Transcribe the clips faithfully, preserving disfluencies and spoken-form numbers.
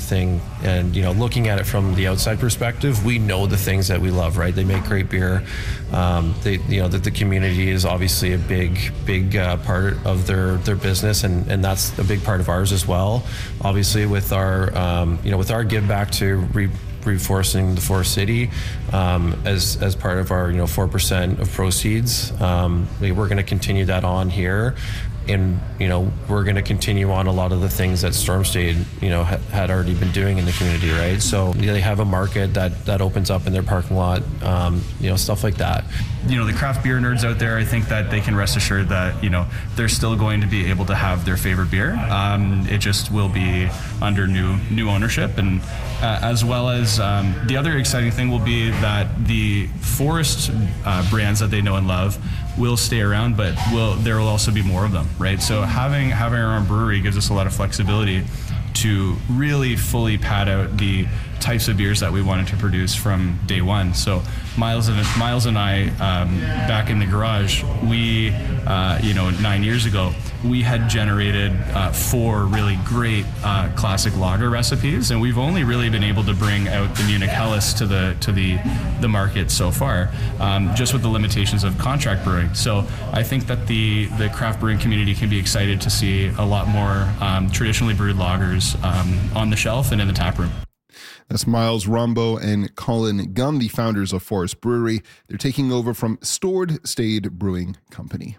everything. And, you know, looking at it from the outside perspective, we know the things that we love, right? They make great beer. Um, they, you know, that the community is obviously a big, big uh, part of their, their business, and, and that's a big part of ours as well. Obviously, with our, um, you know, with our give back to re- reinforcing the Forest City um, as as part of our, you know, four percent of proceeds. Um, we're going to continue that on here. And, you know, we're going to continue on a lot of the things that Stormstate, you know, ha- had already been doing in the community, right? So they have a market that, that opens up in their parking lot, um, you know, stuff like that. You know, the craft beer nerds out there, I think that they can rest assured that, you know, they're still going to be able to have their favorite beer. Um, it just will be under new new ownership. And uh, as well as um, the other exciting thing will be that the Forest uh, brands that they know and love will stay around, but will there will also be more of them, right? So having having our own brewery gives us a lot of flexibility to really fully pad out the types of beers that we wanted to produce from day one. So Miles and Miles and I, um, back in the garage, we, uh, you know, nine years ago, we had generated uh, four really great uh, classic lager recipes, and we've only really been able to bring out the Munich Helles to the to the the market so far, um, just with the limitations of contract brewing. So I think that the the craft brewing community can be excited to see a lot more um, traditionally brewed lagers um, on the shelf and in the tap room. That's Miles Rombo and Colin Gunn, the founders of Forest Brewery. They're taking over from Stored Stayed Brewing Company.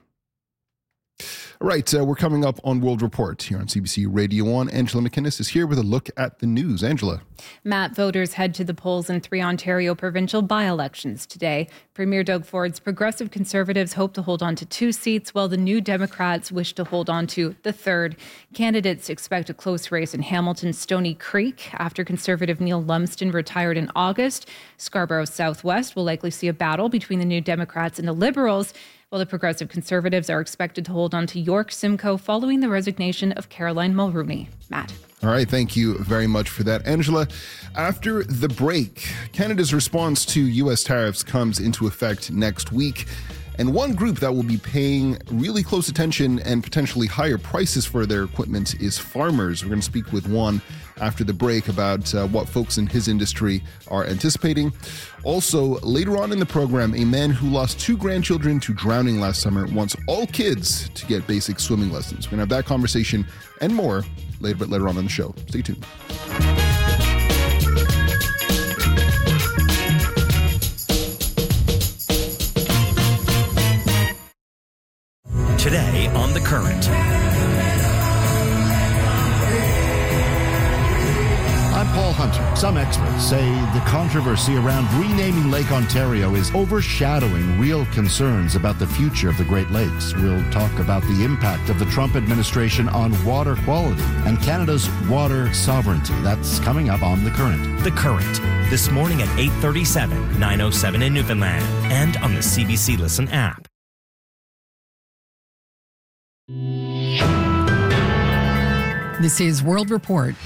All right, uh, we're coming up on World Report here on C B C Radio one. Angela McInnes is here with a look at the news. Angela. Matt, voters head to the polls in three Ontario provincial by-elections today. Premier Doug Ford's Progressive Conservatives hope to hold on to two seats, while the New Democrats wish to hold on to the third. Candidates expect a close race in Hamilton's Stony Creek after Conservative Neil Lumsden retired in August. Scarborough Southwest will likely see a battle between the New Democrats and the Liberals, while the Progressive Conservatives are expected to hold on to York Simcoe following the resignation of Caroline Mulrooney. Matt. All right, thank you very much for that, Angela. After the break, Canada's response to U S tariffs comes into effect next week. And one group that will be paying really close attention and potentially higher prices for their equipment is farmers. We're going to speak with one after the break about uh, what folks in his industry are anticipating. Also, later on in the program, a man who lost two grandchildren to drowning last summer wants all kids to get basic swimming lessons. We're going to have that conversation and more later, but later on in the show. Stay tuned. Today on The Current. I'm Paul Hunter. Some experts say the controversy around renaming Lake Ontario is overshadowing real concerns about the future of the Great Lakes. We'll talk about the impact of the Trump administration on water quality and Canada's water sovereignty. That's coming up on The Current. The Current, this morning at eight thirty-seven, nine oh seven in Newfoundland, and on the C B C Listen app. This is World Report.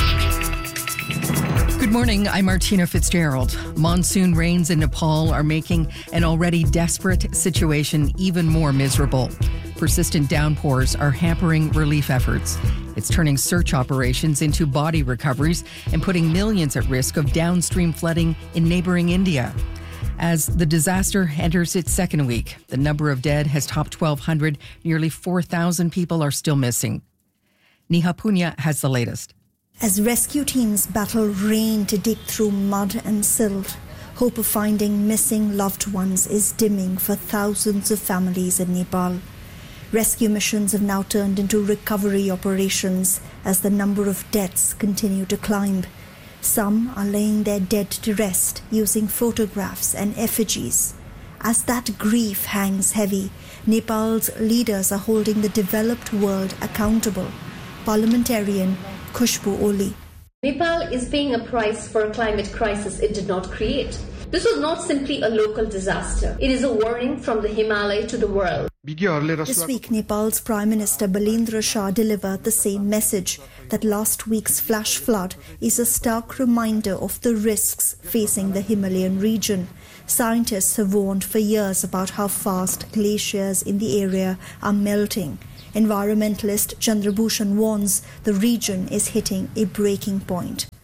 Good morning, I'm Martina Fitzgerald. Monsoon rains in Nepal are making an already desperate situation even more miserable. Persistent downpours are hampering relief efforts. It's turning search operations into body recoveries and putting millions at risk of downstream flooding in neighboring India. As the disaster enters its second week, the number of dead has topped twelve hundred. Nearly four thousand people are still missing. Neha Punya has the latest. As rescue teams battle rain to dig through mud and silt, hope of finding missing loved ones is dimming for thousands of families in Nepal. Rescue missions have now turned into recovery operations as the number of deaths continue to climb. Some are laying their dead to rest using photographs and effigies. As that grief hangs heavy, Nepal's leaders are holding the developed world accountable. Parliamentarian Khushbu Oli. Nepal is paying a price for a climate crisis it did not create. This was not simply a local disaster. It is a warning from the Himalaya to the world. This week, Nepal's Prime Minister Balendra Shah delivered the same message, that last week's flash flood is a stark reminder of the risks facing the Himalayan region. Scientists have warned for years about how fast glaciers in the area are melting. Environmentalist Chandrabhushan warns the region is hitting a breaking point.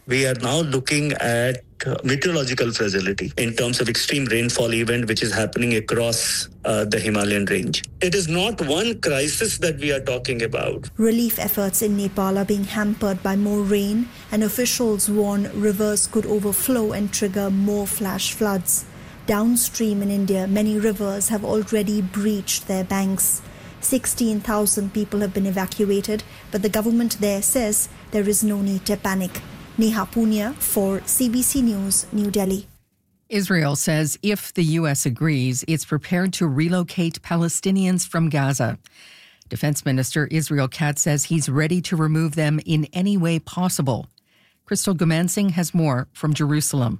We are now looking at meteorological fragility in terms of extreme rainfall event which is happening across uh, the Himalayan range. It is not one crisis that we are talking about. Relief efforts in Nepal are being hampered by more rain, and officials warn rivers could overflow and trigger more flash floods. Downstream in India, many rivers have already breached their banks. sixteen thousand people have been evacuated, but the government there says there is no need to panic. Neha Punia for C B C News, New Delhi. Israel says if the U S agrees, it's prepared to relocate Palestinians from Gaza. Defense Minister Israel Katz says he's ready to remove them in any way possible. Crystal Gumansing has more from Jerusalem.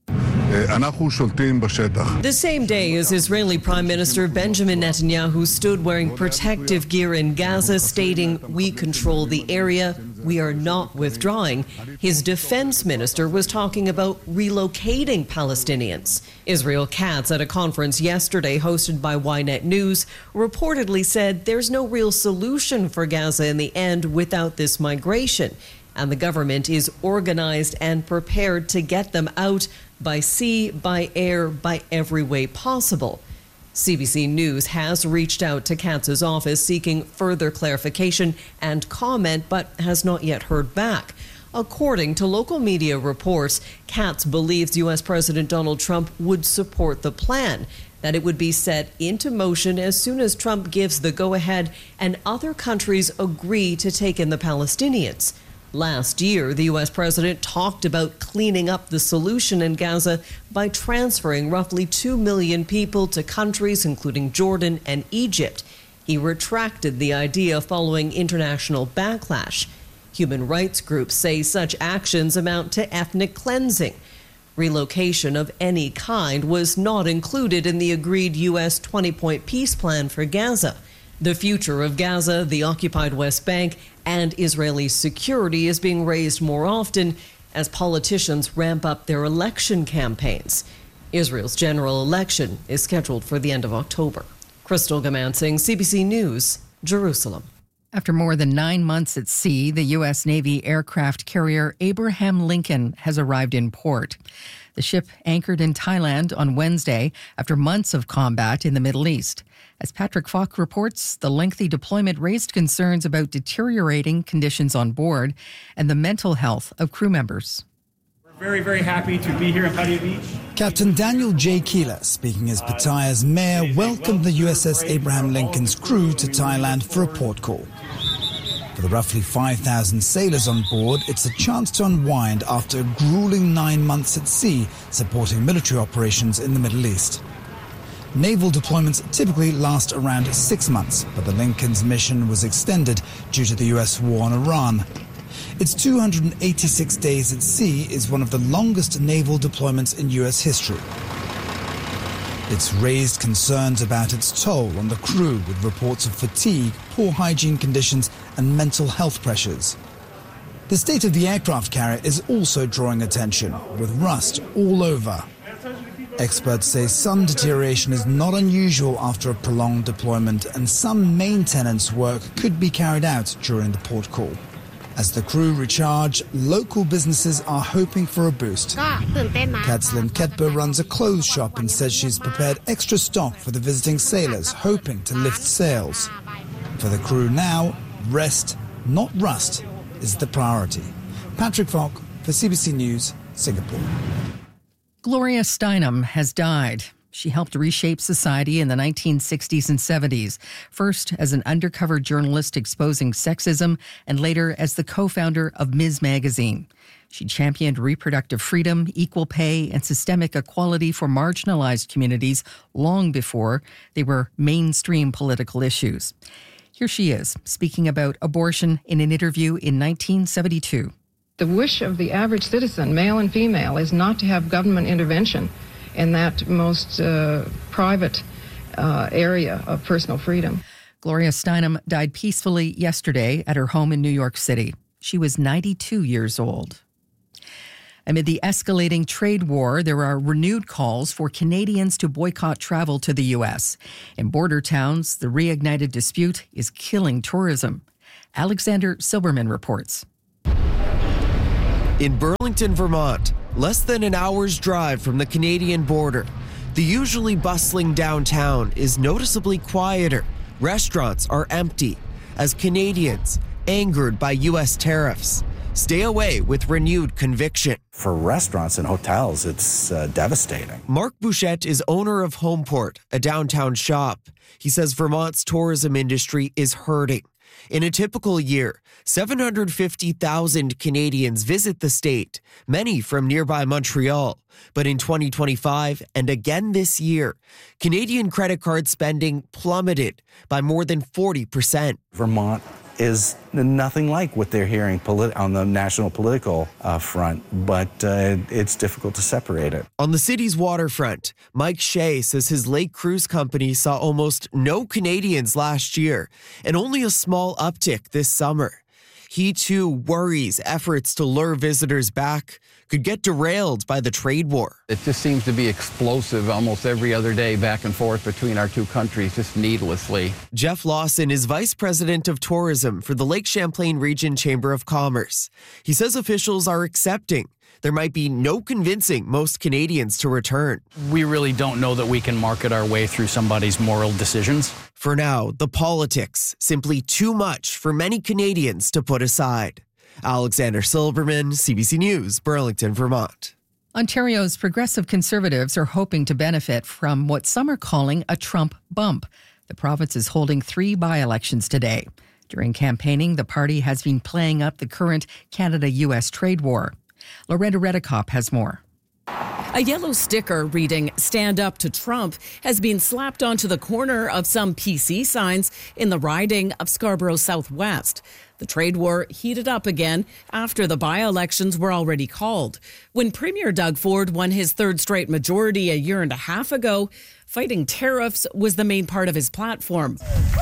The same day as Israeli Prime Minister Benjamin Netanyahu stood wearing protective gear in Gaza, stating, "We control the area, we are not withdrawing," his defense minister was talking about relocating Palestinians. Israel Katz, at a conference yesterday hosted by Ynet News, reportedly said there's no real solution for Gaza in the end without this migration, and the government is organized and prepared to get them out by sea, by air, by every way possible. C B C News has reached out to Katz's office seeking further clarification and comment, but has not yet heard back. According to local media reports, Katz believes U S President Donald Trump would support the plan, that it would be set into motion as soon as Trump gives the go-ahead and other countries agree to take in the Palestinians. Last year, the U S president talked about cleaning up the solution in Gaza by transferring roughly two million people to countries including Jordan and Egypt. He retracted the idea following international backlash. Human rights groups say such actions amount to ethnic cleansing. Relocation of any kind was not included in the agreed U S twenty-point peace plan for Gaza. The future of Gaza, the occupied West Bank, and Israeli security is being raised more often as politicians ramp up their election campaigns. Israel's general election is scheduled for the end of October. Crystal Gumansing, C B C News, Jerusalem. After more than nine months at sea, the U S Navy aircraft carrier Abraham Lincoln has arrived in port. The ship anchored in Thailand on Wednesday after months of combat in the Middle East. As Patrick Falk reports, the lengthy deployment raised concerns about deteriorating conditions on board and the mental health of crew members. We're very, very happy to be here in Pattaya Beach. Captain Daniel J. Keeler, speaking as Pattaya's mayor, welcomed the U S S Abraham Lincoln's crew to Thailand for a port call. For the roughly five thousand sailors on board, it's a chance to unwind after a grueling nine months at sea supporting military operations in the Middle East. Naval deployments typically last around six months, but the Lincoln's mission was extended due to the U S war on Iran. Its two hundred eighty-six days at sea is one of the longest naval deployments in U S history. It's raised concerns about its toll on the crew, with reports of fatigue, poor hygiene conditions, and mental health pressures. The state of the aircraft carrier is also drawing attention, with rust all over. Experts say some deterioration is not unusual after a prolonged deployment, and some maintenance work could be carried out during the port call. As the crew recharge, local businesses are hoping for a boost. Katslyn Ketber runs a clothes shop and says she's prepared extra stock for the visiting sailors, hoping to lift sales. For the crew now, rest, not rust, is the priority. Patrick Falk for C B C News, Singapore. Gloria Steinem has died. She helped reshape society in the nineteen sixties and seventies, first as an undercover journalist exposing sexism, and later as the co-founder of Ms Magazine. She championed reproductive freedom, equal pay, and systemic equality for marginalized communities long before they were mainstream political issues. Here she is, speaking about abortion in an interview in nineteen seventy-two. The wish of the average citizen, male and female, is not to have government intervention in that most uh, private uh, area of personal freedom. Gloria Steinem died peacefully yesterday at her home in New York City. She was ninety-two years old. Amid the escalating trade war, there are renewed calls for Canadians to boycott travel to the U S. In border towns, the reignited dispute is killing tourism. Alexander Silberman reports. In Burlington, Vermont, less than an hour's drive from the Canadian border, the usually bustling downtown is noticeably quieter. Restaurants are empty as Canadians, angered by U S tariffs, stay away with renewed conviction. For restaurants and hotels, it's uh, devastating. Mark Bouchette is owner of Homeport, a downtown shop. He says Vermont's tourism industry is hurting. In a typical year, seven hundred fifty thousand Canadians visit the state, many from nearby Montreal. But in twenty twenty-five and again this year, Canadian credit card spending plummeted by more than forty percent. Vermont is nothing like what they're hearing polit- on the national political uh, front, but uh, it's difficult to separate it. On the city's waterfront, Mike Shea says his lake cruise company saw almost no Canadians last year and only a small uptick this summer. He too worries efforts to lure visitors back could get derailed by the trade war. It just seems to be explosive almost every other day back and forth between our two countries, just needlessly. Jeff Lawson is vice president of tourism for the Lake Champlain Region Chamber of Commerce. He says officials are accepting there might be no convincing most Canadians to return. We really don't know that we can market our way through somebody's moral decisions. For now, the politics simply too much for many Canadians to put aside. Alexander Silverman, C B C News, Burlington, Vermont. Ontario's progressive conservatives are hoping to benefit from what some are calling a Trump bump. The province is holding three by-elections today. During campaigning, the party has been playing up the current Canada-U S trade war. Loretta Redekop has more. A yellow sticker reading "Stand Up to Trump" has been slapped onto the corner of some P C signs in the riding of Scarborough Southwest. The trade war heated up again after the by-elections were already called. When Premier Doug Ford won his third straight majority a year and a half ago, fighting tariffs was the main part of his platform.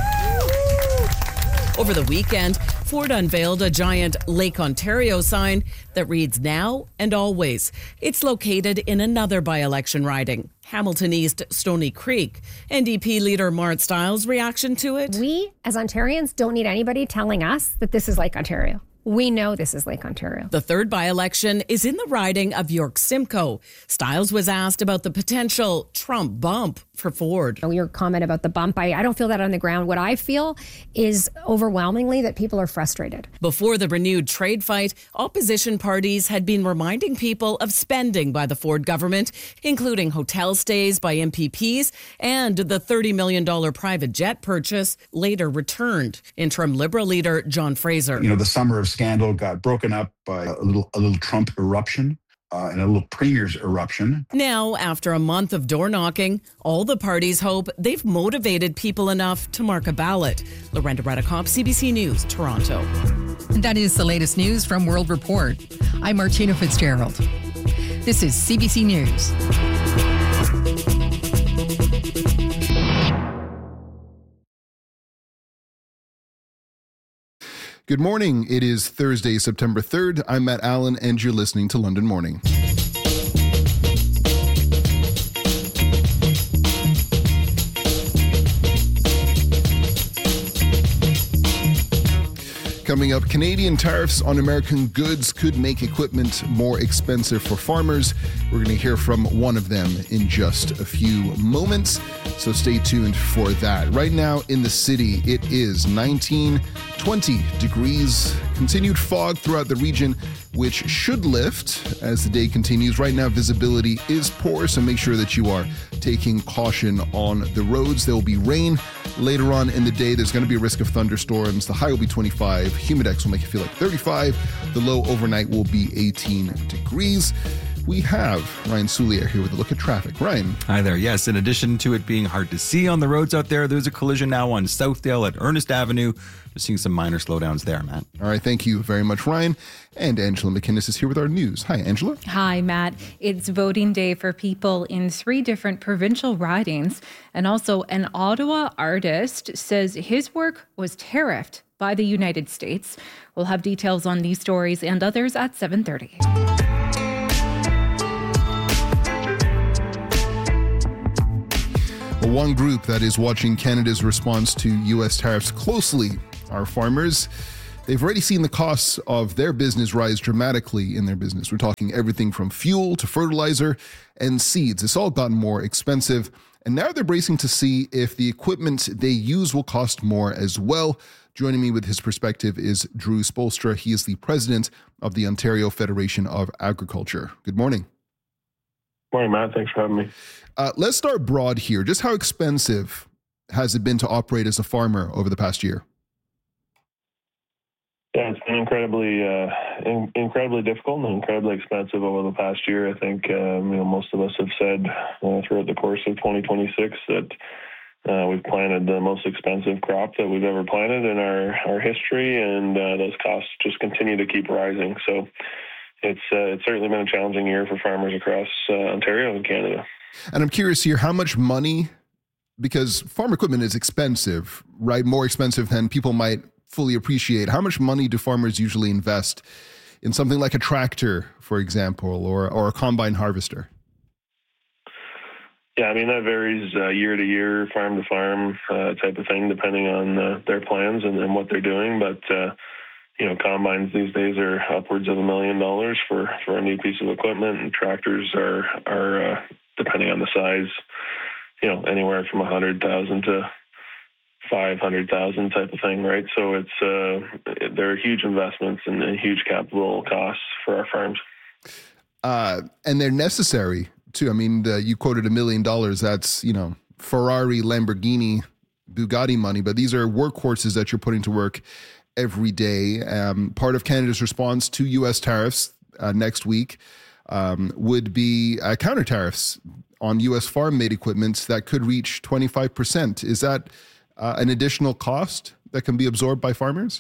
Over the weekend, Ford unveiled a giant Lake Ontario sign that reads "Now and Always." It's located in another by-election riding, Hamilton East Stony Creek. N D P leader Mart Stiles' reaction to it? We, as Ontarians, don't need anybody telling us that this is Lake Ontario. We know this is Lake Ontario. The third by-election is in the riding of York Simcoe. Stiles was asked about the potential Trump bump for Ford. Your comment about the bump, I, I don't feel that on the ground. What I feel is overwhelmingly that people are frustrated. Before the renewed trade fight, opposition parties had been reminding people of spending by the Ford government, including hotel stays by M P Ps and the thirty million dollars private jet purchase later returned. Interim Liberal leader John Fraser. You know, the summer of scandal got broken up by a little a little Trump eruption uh, and a little Premier's eruption. Now, after a month of door knocking, all the parties hope they've motivated people enough to mark a ballot. Loretta Redekop, C B C News, Toronto. And that is the latest news from World Report. I'm Martina Fitzgerald. This is C B C News. Good morning. It is Thursday, September third. I'm Matt Allen, and you're listening to London Morning. Coming up, Canadian tariffs on American goods could make equipment more expensive for farmers. We're going to hear from one of them in just a few moments, so stay tuned for that. Right now in the city, it is nineteen, twenty degrees. Continued fog throughout the region, which should lift as the day continues. Right now, visibility is poor, so make sure that you are taking caution on the roads. There will be rain later on in the day. There's going to be a risk of thunderstorms. The high will be twenty-five. Humidex will make it feel like thirty-five. The low overnight will be eighteen degrees. We have Ryan Soulier here with a look at traffic. Ryan. Hi there. Yes, in addition to it being hard to see on the roads out there, there's a collision now on Southdale at Ernest Avenue. Just seeing some minor slowdowns there, Matt. All right. Thank you very much, Ryan. And Angela McInnes is here with our news. Hi, Angela. Hi, Matt. It's voting day for people in three different provincial ridings. And also an Ottawa artist says his work was tariffed by the United States. We'll have details on these stories and others at seven thirty. One group that is watching Canada's response to U S tariffs closely are farmers. They've already seen the costs of their business rise dramatically in their business. We're talking everything from fuel to fertilizer and seeds. It's all gotten more expensive. And now they're bracing to see if the equipment they use will cost more as well. Joining me with his perspective is Drew Spolstra. He is the president of the Ontario Federation of Agriculture. Good morning. Morning, Matt. Thanks for having me. Uh, let's start broad here. Just how expensive has it been to operate as a farmer over the past year? Yeah, it's been incredibly, uh, in, incredibly difficult and incredibly expensive over the past year. I think um, you know most of us have said uh, throughout the course of twenty twenty-six that uh, we've planted the most expensive crop that we've ever planted in our, our history, and uh, those costs just continue to keep rising. So it's uh, it's certainly been a challenging year for farmers across uh, Ontario and Canada. And I'm curious here, how much money, because farm equipment is expensive, right? More expensive than people might fully appreciate. How much money do farmers usually invest in something like a tractor, for example, or or a combine harvester? Yeah, I mean, that varies uh, year to year, farm to farm uh, type of thing, depending on uh, their plans and, and what they're doing. But, uh, you know, combines these days are upwards of a million dollars for, for a new piece of equipment, and tractors are, are uh, depending on the size, you know, anywhere from one hundred thousand dollars to five hundred thousand dollars type of thing, right? So it's uh, there are huge investments and, and huge capital costs for our farms. Uh, and they're necessary too. I mean, the, you quoted a million dollars. That's, you know, Ferrari, Lamborghini, Bugatti money, but these are workhorses that you're putting to work every day. Um, part of Canada's response to U S tariffs uh, next week um, would be uh, counter tariffs on U S farm-made equipment that could reach twenty-five percent. Is that Uh, an additional cost that can be absorbed by farmers?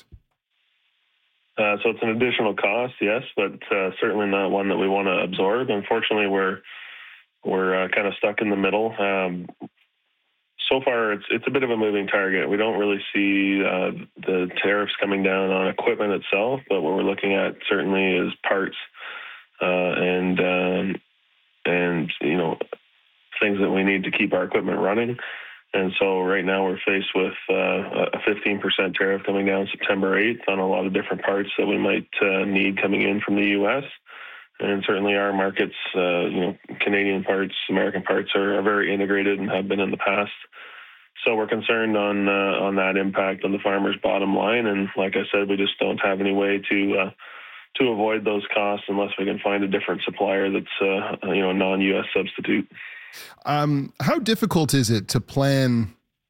Uh, so it's an additional cost, yes, but uh, certainly not one that we want to absorb. Unfortunately, we're we're uh, kind of stuck in the middle. Um, so far, it's it's a bit of a moving target. We don't really see uh, the tariffs coming down on equipment itself, but what we're looking at certainly is parts uh, and um, and you know things that we need to keep our equipment running. And so right now we're faced with uh, a fifteen percent tariff coming down September eighth on a lot of different parts that we might uh, need coming in from the U S. And certainly our markets, uh, you know, Canadian parts, American parts are, are very integrated and have been in the past. So we're concerned on uh, on that impact on the farmer's bottom line. And like I said, we just don't have any way to uh, to avoid those costs unless we can find a different supplier that's uh, you know a non-U S substitute. Um, how difficult is it to plan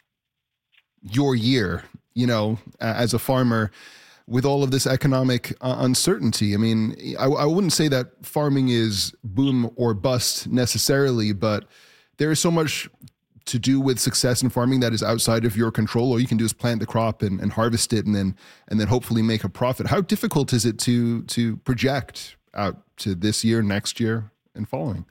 your year, you know, as a farmer with all of this economic uh, uncertainty? I mean, I, I wouldn't say that farming is boom or bust necessarily, but there is so much to do with success in farming that is outside of your control. All you can do is plant the crop and, and harvest it and then and then hopefully make a profit. How difficult is it to to project out to this year, next year, and following?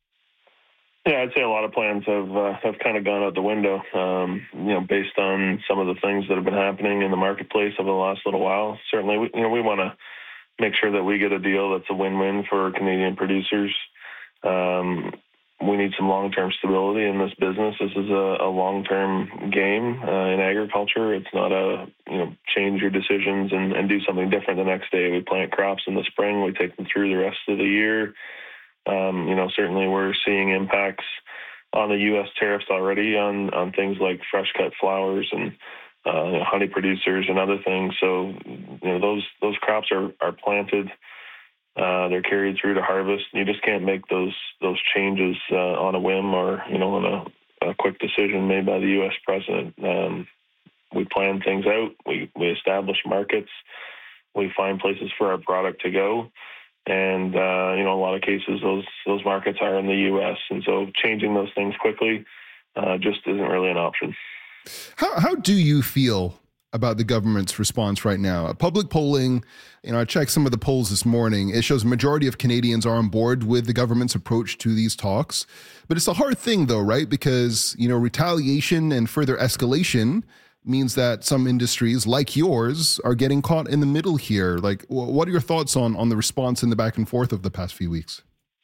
Yeah, I'd say a lot of plans have uh, have kind of gone out the window, um, you know, based on some of the things that have been happening in the marketplace over the last little while. Certainly, we, you know, we want to make sure that we get a deal that's a win-win for Canadian producers. Um, we need some long-term stability in this business. This is a, a long-term game uh, in agriculture. It's not a, you know, change your decisions and, and do something different the next day. We plant crops in the spring. We take them through the rest of the year. Um, you know, certainly we're seeing impacts on the U S tariffs already on, on things like fresh cut flowers and uh, you know, honey producers and other things. So, you know, those those crops are, are planted. Uh, they're carried through to harvest. You just can't make those those changes uh, on a whim or, you know, on a, a quick decision made by the U S president. Um, we plan things out. We, we establish markets. We find places for our product to go. And, uh, you know, a lot of cases, those those markets are in the U S. And so changing those things quickly uh, just isn't really an option. How how do you feel about the government's response right now? Public polling, you know, I checked some of the polls this morning. It shows a majority of Canadians are on board with the government's approach to these talks. But it's a hard thing, though, right? Because, you know, retaliation and further escalation means that some industries like yours are getting caught in the middle here. Like, what are your thoughts on, on the response and the back and forth of the past few weeks?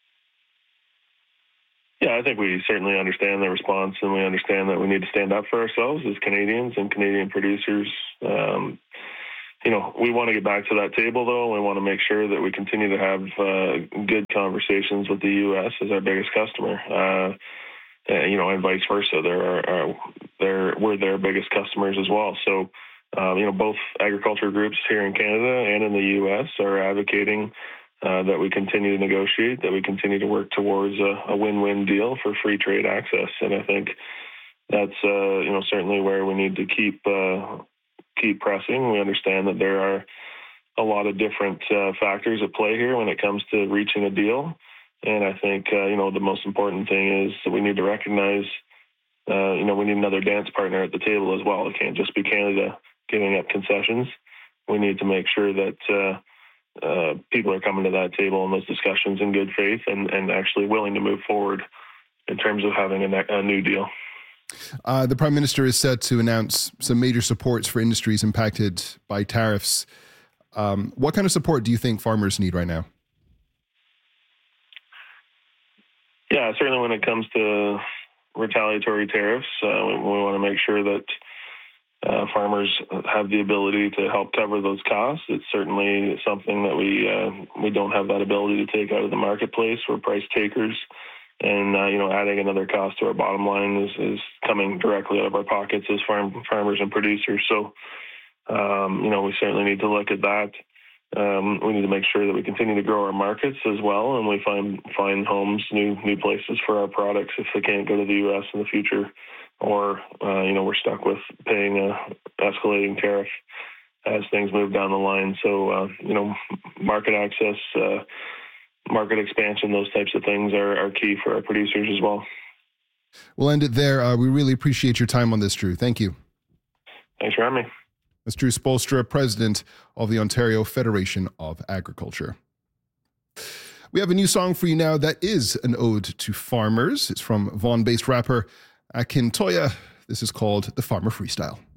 Yeah, I think we certainly understand the response, and we understand that we need to stand up for ourselves as Canadians and Canadian producers. Um, you know, we want to get back to that table, though. We want to make sure that we continue to have uh, good conversations with the U S as our biggest customer. Uh, and, you know, and vice versa. They're, are, they're, we're their biggest customers as well. So, um, you know, both agriculture groups here in Canada and in the U S are advocating uh, that we continue to negotiate, that we continue to work towards a, a win-win deal for free trade access. And I think that's, uh, you know, certainly where we need to keep uh, keep pressing. We understand that there are a lot of different uh, factors at play here when it comes to reaching a deal. And I think, uh, you know, the most important thing is that we need to recognize, uh, you know, we need another dance partner at the table as well. It can't just be Canada giving up concessions. We need to make sure that uh, uh, people are coming to that table in those discussions in good faith and, and actually willing to move forward in terms of having a, ne- a new deal. Uh, the Prime Minister is set to announce some major supports for industries impacted by tariffs. Um, what kind of support do you think farmers need right now? Yeah, certainly when it comes to retaliatory tariffs, uh, we, we want to make sure that uh, farmers have the ability to help cover those costs. It's certainly something that we uh, we don't have that ability to take out of the marketplace. We're price takers. And, uh, you know, adding another cost to our bottom line is, is coming directly out of our pockets as farm, farmers and producers. So, um, you know, we certainly need to look at that. Um, we need to make sure that we continue to grow our markets as well, and we find find homes, new new places for our products if they can't go to the U S in the future, or, uh, you know, we're stuck with paying a escalating tariff as things move down the line. So, uh, you know, market access, uh, market expansion, those types of things are, are key for our producers as well. We'll end it there. Uh, we really appreciate your time on this, Drew. Thank you. Thanks for having me. That's Drew Spolstra, president of the Ontario Federation of Agriculture. We have a new song for you now that is an ode to farmers. It's from Vaughan-based rapper Akin Toya. This is called The Farmer Freestyle.